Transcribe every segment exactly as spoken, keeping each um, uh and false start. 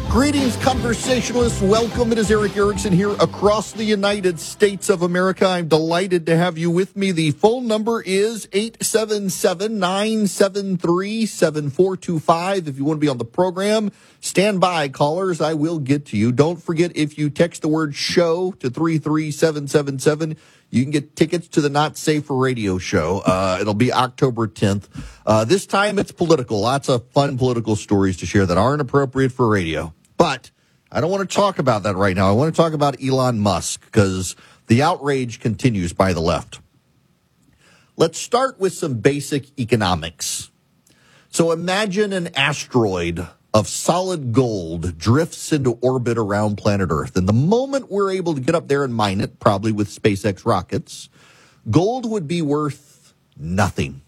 Greetings, conversationalists. Welcome. It is Erick Erickson here across the United States of America. I'm delighted to have you with me. The phone number is eight seven seven, nine seven three, seven four two five. If you want to be on the program, stand by, callers. I will get to you. Don't forget, if you text the word show to three three seven seven seven, you can get tickets to the Not Safe for Radio show. Uh, it'll be October tenth. Uh, this time it's political. Lots of fun political stories to share that aren't appropriate for radio. But I don't want to talk about that right now. I want to talk about Elon Musk because the outrage continues by the left. Let's start with some basic economics. So imagine an asteroid of solid gold drifts into orbit around planet Earth. And the moment we're able to get up there and mine it, probably with SpaceX rockets, gold would be worth nothing.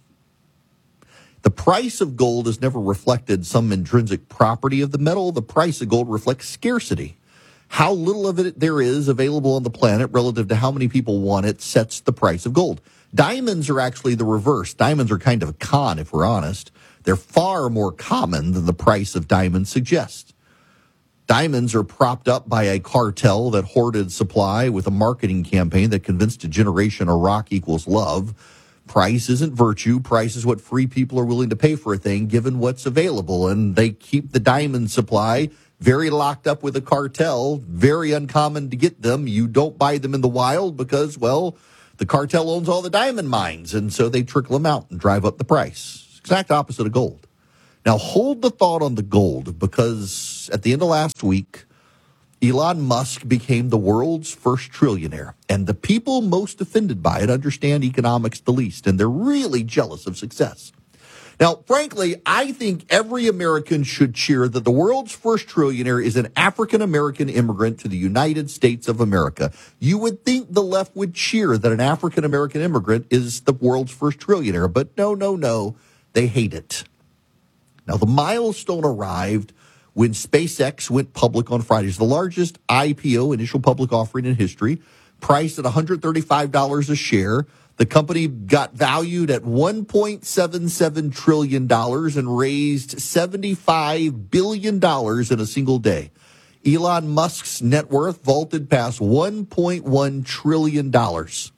The price of gold has never reflected some intrinsic property of the metal. The price of gold reflects scarcity. How little of it there is available on the planet relative to how many people want it sets the price of gold. Diamonds are actually the reverse. Diamonds are kind of a con, if we're honest. They're far more common than the price of diamonds suggests. Diamonds are propped up by a cartel that hoarded supply with a marketing campaign that convinced a generation a rock equals love. Price isn't virtue. Price is what free people are willing to pay for a thing, given what's available. And they keep the diamond supply very locked up with a cartel, very uncommon to get them. You don't buy them in the wild because, well, the cartel owns all the diamond mines. And so they trickle them out and drive up the price. Exact opposite of gold. Now, hold the thought on the gold, because at the end of last week, Elon Musk became the world's first trillionaire, and the people most offended by it understand economics the least, and they're really jealous of success. Now, frankly, I think every American should cheer that the world's first trillionaire is an African-American immigrant to the United States of America. You would think the left would cheer that an African-American immigrant is the world's first trillionaire, but no, no, no, they hate it. Now, the milestone arrived when SpaceX went public on Friday. It's the largest I P O, initial public offering in history, priced at one hundred thirty-five dollars a share. The company got valued at one point seven seven trillion dollars and raised seventy-five billion dollars in a single day. Elon Musk's net worth vaulted past one point one trillion dollars.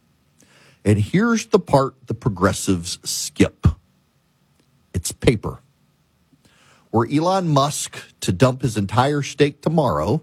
And here's the part the progressives skip. It's paper. Were Elon Musk to dump his entire stake tomorrow,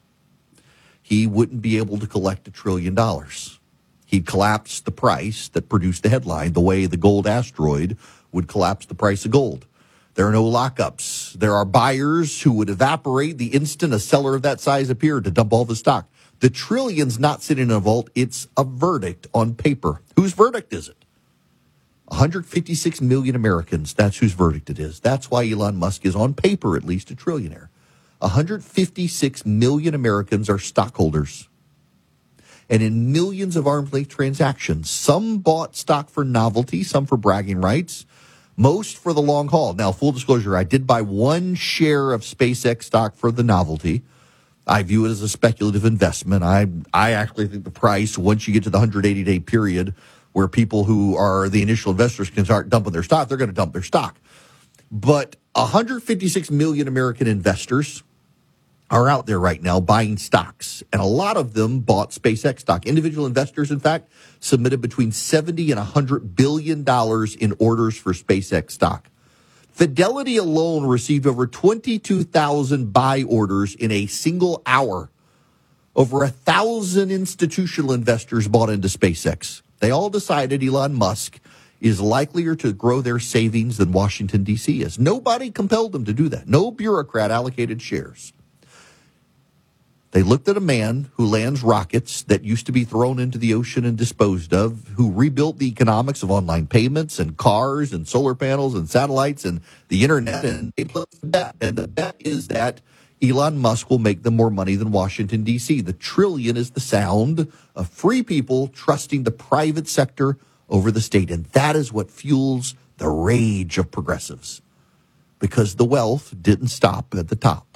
he wouldn't be able to collect a trillion dollars. He'd collapse the price that produced the headline, the way the gold asteroid would collapse the price of gold. There are no lockups. There are buyers who would evaporate the instant a seller of that size appeared to dump all the stock. The trillion's not sitting in a vault. It's a verdict on paper. Whose verdict is it? one hundred fifty-six million Americans, that's whose verdict it is. That's why Elon Musk is on paper at least a trillionaire. one hundred fifty-six million Americans are stockholders. And in millions of arm's length transactions, some bought stock for novelty, some for bragging rights, most for the long haul. Now, full disclosure, I did buy one share of SpaceX stock for the novelty. I view it as a speculative investment. I I actually think the price, once you get to the one hundred eighty day period, where people who are the initial investors can start dumping their stock, they're going to dump their stock. But one hundred fifty-six million American investors are out there right now buying stocks, and a lot of them bought SpaceX stock. Individual investors, in fact, submitted between seventy and one hundred billion dollars in orders for SpaceX stock. Fidelity alone received over twenty-two thousand buy orders in a single hour. Over a thousand institutional investors bought into SpaceX. They all decided Elon Musk is likelier to grow their savings than Washington, D C is. Nobody compelled them to do that. No bureaucrat allocated shares. They looked at a man who lands rockets that used to be thrown into the ocean and disposed of, who rebuilt the economics of online payments and cars and solar panels and satellites and the internet, and they placed a bet. And the bet is that Elon Musk will make them more money than Washington, D C. The trillion is the sound of free people trusting the private sector over the state. And that is what fuels the rage of progressives, because the wealth didn't stop at the top.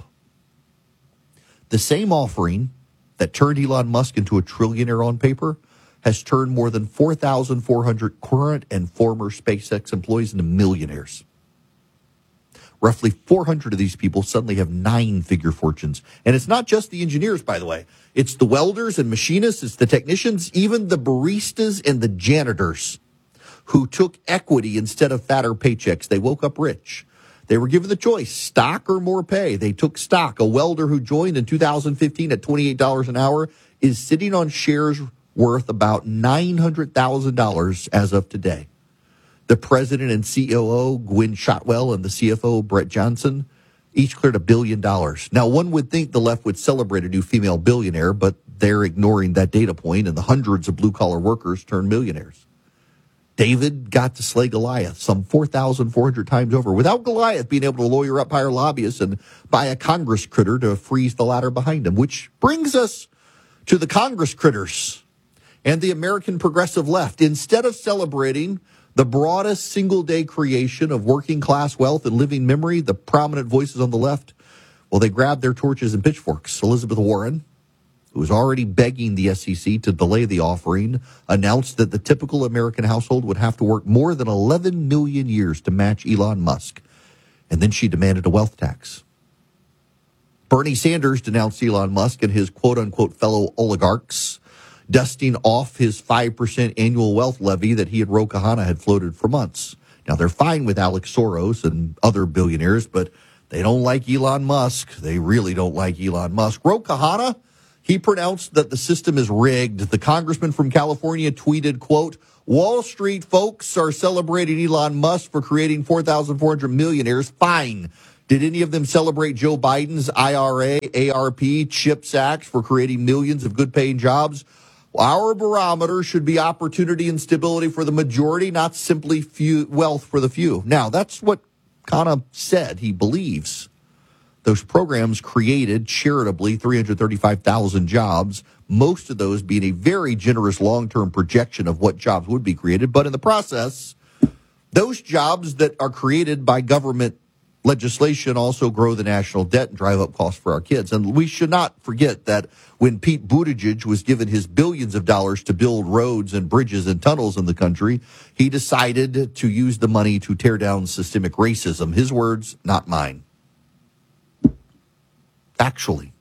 The same offering that turned Elon Musk into a trillionaire on paper has turned more than four thousand four hundred current and former SpaceX employees into millionaires. Roughly four hundred of these people suddenly have nine-figure fortunes. And it's not just the engineers, by the way. It's the welders and machinists, it's the technicians, even the baristas and the janitors who took equity instead of fatter paychecks. They woke up rich. They were given the choice, stock or more pay. They took stock. A welder who joined in two thousand fifteen at twenty-eight dollars an hour is sitting on shares worth about nine hundred thousand dollars as of today. The president and C O O, Gwynne Shotwell, and the C F O, Brett Johnson, each cleared a billion dollars. Now, one would think the left would celebrate a new female billionaire, but they're ignoring that data point, and the hundreds of blue-collar workers turned millionaires. David got to slay Goliath some four thousand four hundred times over without Goliath being able to lawyer up, hire lobbyists, and buy a Congress critter to freeze the ladder behind him, which brings us to the Congress critters and the American progressive left. Instead of celebrating the broadest single-day creation of working-class wealth and living memory, the prominent voices on the left, well, they grabbed their torches and pitchforks. Elizabeth Warren, who was already begging the S E C to delay the offering, announced that the typical American household would have to work more than eleven million years to match Elon Musk. And then she demanded a wealth tax. Bernie Sanders denounced Elon Musk and his quote-unquote fellow oligarchs, dusting off his five percent annual wealth levy that he and Ro Khanna had floated for months. Now, they're fine with Alex Soros and other billionaires, but they don't like Elon Musk. They really don't like Elon Musk. Ro Khanna, he pronounced that the system is rigged. The congressman from California tweeted, quote, Wall Street folks are celebrating Elon Musk for creating four thousand four hundred millionaires. Fine. Did any of them celebrate Joe Biden's I R A, A R P, CHIPS Act for creating millions of good-paying jobs? Our barometer should be opportunity and stability for the majority, not simply few, wealth for the few. Now, that's what Khanna said he believes. Those programs created charitably three hundred thirty-five thousand jobs, most of those being a very generous long-term projection of what jobs would be created. But in the process, those jobs that are created by government legislation also grow the national debt and drive up costs for our kids. And we should not forget that when Pete Buttigieg was given his billions of dollars to build roads and bridges and tunnels in the country, he decided to use the money to tear down systemic racism. His words, not mine. Actually,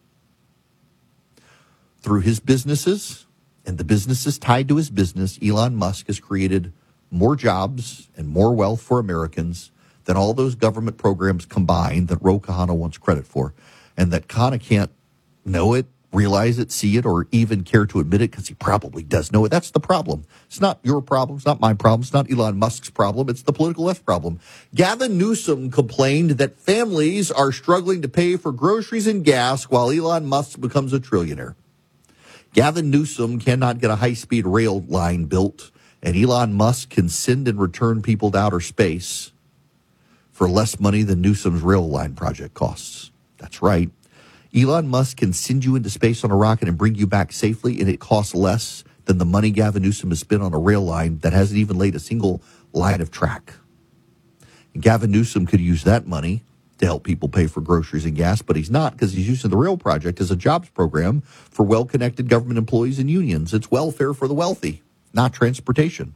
through his businesses and the businesses tied to his business, Elon Musk has created more jobs and more wealth for Americans than all those government programs combined that Ro Khanna wants credit for, and that Khanna can't know it, realize it, see it, or even care to admit it because he probably does know it. That's the problem. It's not your problem. It's not my problem. It's not Elon Musk's problem. It's the political left problem. Gavin Newsom complained that families are struggling to pay for groceries and gas while Elon Musk becomes a trillionaire. Gavin Newsom cannot get a high-speed rail line built, and Elon Musk can send and return people to outer space for less money than Newsom's rail line project costs. That's right. Elon Musk can send you into space on a rocket and bring you back safely, and it costs less than the money Gavin Newsom has spent on a rail line that hasn't even laid a single line of track. And Gavin Newsom could use that money to help people pay for groceries and gas, but he's not, because he's using the rail project as a jobs program for well-connected government employees and unions. It's welfare for the wealthy, not transportation.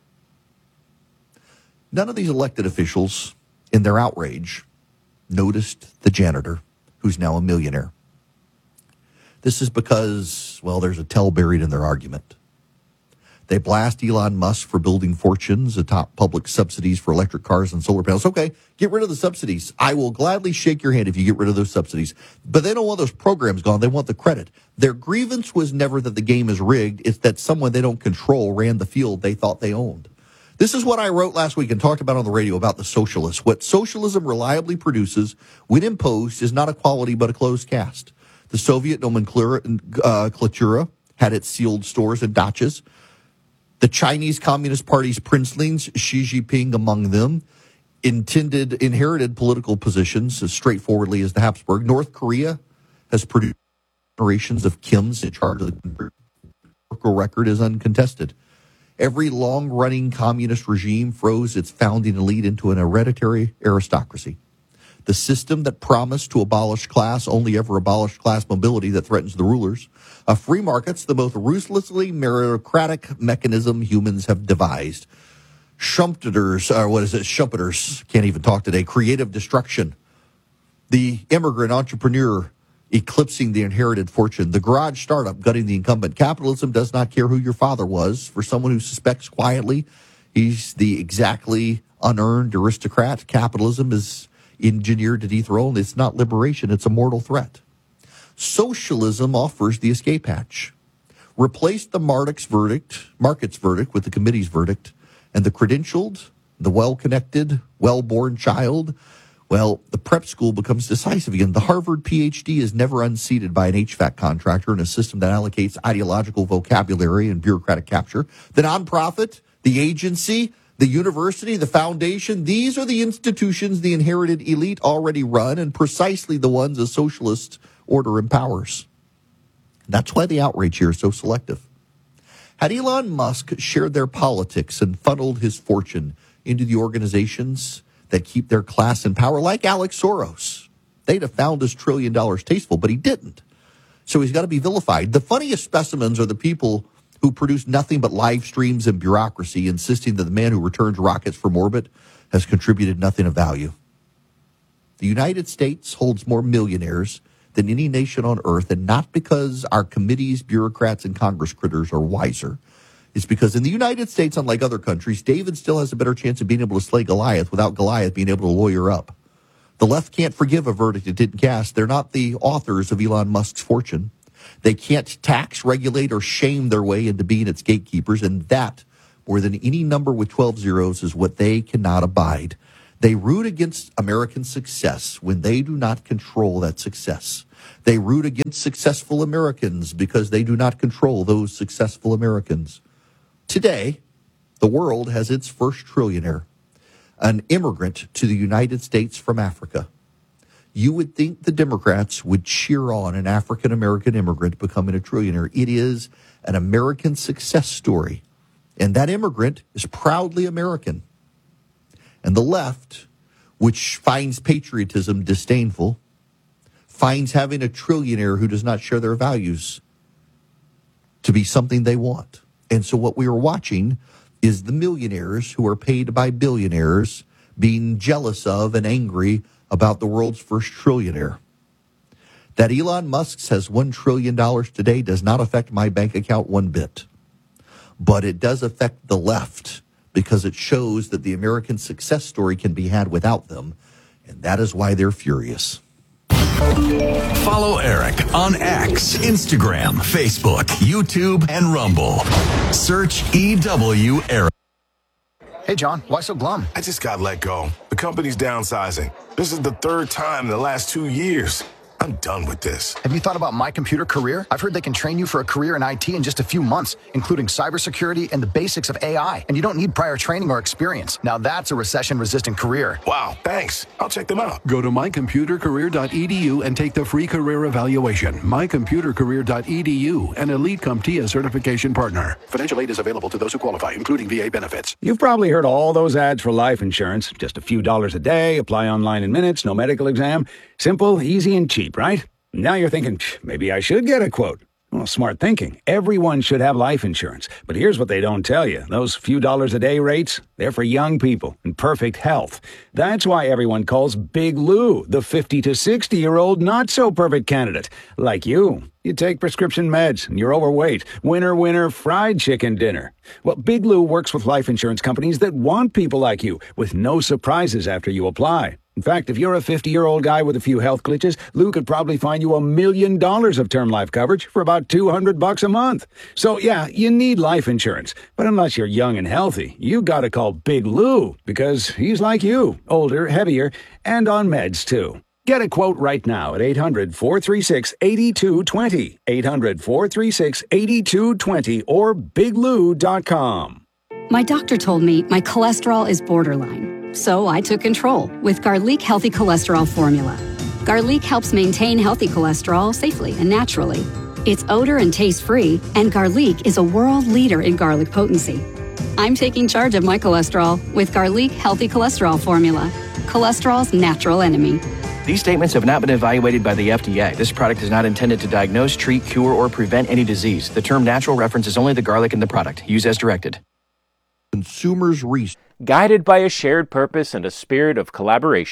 None of these elected officials, in their outrage, noticed the janitor, who's now a millionaire. This is because, well, there's a tell buried in their argument. They blast Elon Musk for building fortunes atop public subsidies for electric cars and solar panels. Okay, get rid of the subsidies. I will gladly shake your hand if you get rid of those subsidies. But they don't want those programs gone. They want the credit. Their grievance was never that the game is rigged. It's that someone they don't control ran the field they thought they owned. This is what I wrote last week and talked about on the radio about the socialists. What socialism reliably produces, when imposed, is not equality but a closed caste. The Soviet nomenclatura uh, had its sealed stores and dachas. The Chinese Communist Party's princelings, Xi Jinping among them, intended, inherited political positions as straightforwardly as the Habsburg. North Korea has produced generations of Kims in charge of the country. The record is uncontested. Every long-running communist regime froze its founding elite into an hereditary aristocracy. The system that promised to abolish class only ever abolished class mobility that threatens the rulers. A free market's the most ruthlessly meritocratic mechanism humans have devised. Schumpeter's, or what is it, Schumpeter's, can't even talk today, creative destruction The immigrant entrepreneur eclipsing the inherited fortune. The garage startup gutting the incumbent. Capitalism does not care who your father was. For someone who suspects quietly he's the exactly unearned aristocrat, capitalism is engineered to dethrone. It's not liberation. It's a mortal threat. Socialism offers the escape hatch. Replace the Market's verdict, Market's verdict with the committee's verdict, and the credentialed, the well-connected, well-born child, well, the prep school becomes decisive again. The Harvard P H D is never unseated by an H V A C contractor in a system that allocates ideological vocabulary and bureaucratic capture. The nonprofit, the agency, the university, the foundation, these are the institutions the inherited elite already run, and precisely the ones a socialist order empowers. That's why the outrage here is so selective. Had Elon Musk shared their politics and funneled his fortune into the organizations that keep their class in power, like Alex Soros, they'd have found his trillion dollars tasteful, but he didn't. So he's got to be vilified. The funniest specimens are the people who produce nothing but live streams and bureaucracy, insisting that the man who returns rockets from orbit has contributed nothing of value. The United States holds more millionaires than any nation on earth, and not because our committees, bureaucrats, and Congress critters are wiser. It's because in the United States, unlike other countries, David still has a better chance of being able to slay Goliath without Goliath being able to lawyer up. The left can't forgive a verdict it didn't cast. They're not the authors of Elon Musk's fortune. They can't tax, regulate, or shame their way into being its gatekeepers, and that, more than any number with twelve zeros, is what they cannot abide. They root against American success when they do not control that success. They root against successful Americans because they do not control those successful Americans. Today, the world has its first trillionaire, an immigrant to the United States from Africa. You would think the Democrats would cheer on an African-American immigrant becoming a trillionaire. It is an American success story, and that immigrant is proudly American. And the left, which finds patriotism disdainful, finds having a trillionaire who does not share their values to be something they want. And so what we are watching is the millionaires who are paid by billionaires being jealous of and angry about the world's first trillionaire. That Elon Musk has one trillion dollars today does not affect my bank account one bit. But it does affect the left because it shows that the American success story can be had without them. And that is why they're furious. Follow Eric on X, Instagram, Facebook, YouTube, and Rumble. Search E W Eric. Hey, John, why so glum? I just got let go. The company's downsizing. This is the third time in the last two years. I'm done with this. Have you thought about My Computer Career? I've heard they can train you for a career in I T in just a few months, including cybersecurity and the basics of A I. And you don't need prior training or experience. Now that's a recession-resistant career. Wow, thanks. I'll check them out. Go to my computer career dot e d u and take the free career evaluation. my computer career dot e d u, an Elite CompTIA certification partner. Financial aid is available to those who qualify, including V A benefits. You've probably heard all those ads for life insurance. Just a few dollars a day, apply online in minutes, no medical exam. Simple, easy, and cheap, right? Now you're thinking, maybe I should get a quote. Well, smart thinking. Everyone should have life insurance. But here's what they don't tell you. Those few dollars a day rates, they're for young people in perfect health. That's why everyone calls Big Lou the fifty to sixty-year-old not-so-perfect candidate. Like you. You take prescription meds, and you're overweight. Winner, winner, fried chicken dinner. Well, Big Lou works with life insurance companies that want people like you, with no surprises after you apply. In fact, if you're a fifty-year-old guy with a few health glitches, Lou could probably find you a million dollars of term life coverage for about two hundred bucks a month. So, yeah, you need life insurance. But unless you're young and healthy, you gotta call Big Lou, because he's like you, older, heavier, and on meds, too. Get a quote right now at eight hundred, four three six, eight two two zero, eight hundred, four three six, eight two two zero, or big lou dot com. My doctor told me my cholesterol is borderline. So I took control with Garlic Healthy Cholesterol Formula. Garlic helps maintain healthy cholesterol safely and naturally. It's odor and taste-free, and Garlic is a world leader in garlic potency. I'm taking charge of my cholesterol with Garlic Healthy Cholesterol Formula, cholesterol's natural enemy. These statements have not been evaluated by the F D A. This product is not intended to diagnose, treat, cure, or prevent any disease. The term natural references only the garlic in the product. Use as directed. Consumers research. Guided by a shared purpose and a spirit of collaboration,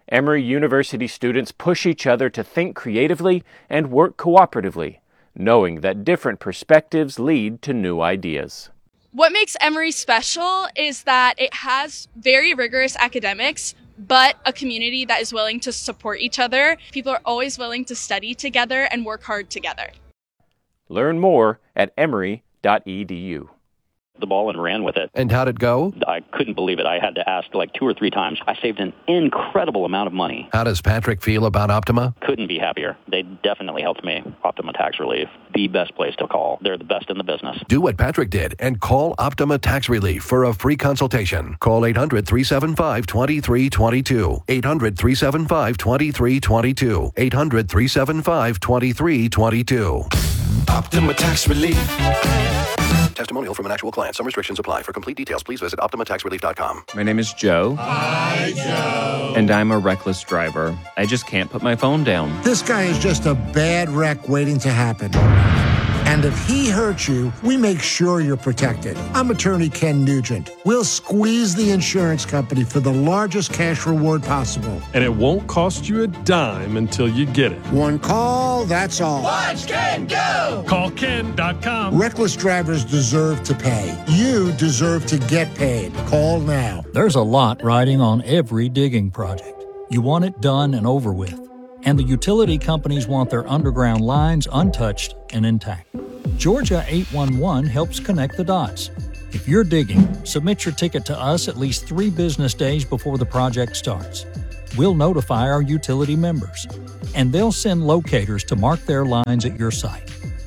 Emory University students push each other to think creatively and work cooperatively, knowing that different perspectives lead to new ideas. What makes Emory special is that it has very rigorous academics, but a community that is willing to support each other. People are always willing to study together and work hard together. Learn more at emory dot e d u. The ball and ran with it. And how'd it go? I couldn't believe it. I had to ask like two or three times. I saved an incredible amount of money. How does Patrick feel about Optima? Couldn't be happier. They definitely helped me. Optima Tax Relief, the best place to call. They're the best in the business. Do what Patrick did and call Optima Tax Relief for a free consultation. Call eight hundred, three seven five, two three two two. eight hundred, three seven five, two three two two. eight hundred, three seven five, two three two two. Optima Tax Relief. Testimonial from an actual client. Some restrictions apply. For complete details, please visit optima tax relief dot com. My name is Joe. Hi, Joe. And I'm a reckless driver. I just can't put my phone down. This guy is just a bad wreck waiting to happen. And if he hurts you, we make sure you're protected. I'm attorney Ken Nugent. We'll squeeze the insurance company for the largest cash reward possible. And it won't cost you a dime until you get it. One call, that's all. Watch Ken go! call ken dot com. Reckless drivers deserve to pay. You deserve to get paid. Call now. There's a lot riding on every digging project. You want it done and over with. And the utility companies want their underground lines untouched and intact. Georgia eight one one helps connect the dots. If you're digging, submit your ticket to us at least three business days before the project starts. We'll notify our utility members, and they'll send locators to mark their lines at your site.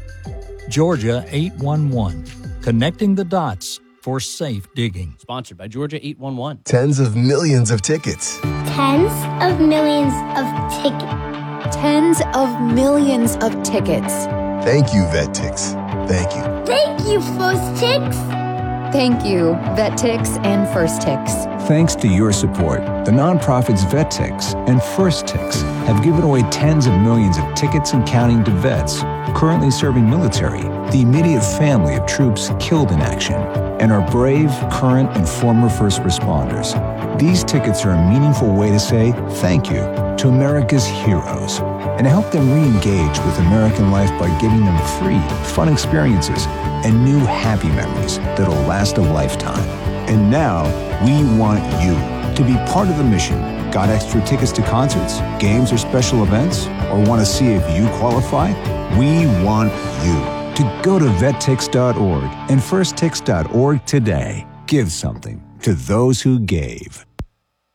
Georgia eight one one, connecting the dots for safe digging. Sponsored by Georgia eight one one. Tens of millions of tickets. Tens of millions of tickets. Tens of millions of tickets. Thank you, VetTix. Thank you. Thank you, First Tix. Thank you, VetTix and First Tix. Thanks to your support, the nonprofits VetTix and First Tix have given away tens of millions of tickets and counting to vets currently serving military, the immediate family of troops killed in action, and our brave, current, and former first responders. These tickets are a meaningful way to say thank you to America's heroes and to help them re-engage with American life by giving them free, fun experiences and new happy memories that'll last a lifetime. And now, we want you to be part of the mission. Got extra tickets to concerts, games, or special events? Or want to see if you qualify? We want you to go to vet tix dot org and first tix dot org today. Give something to those who gave.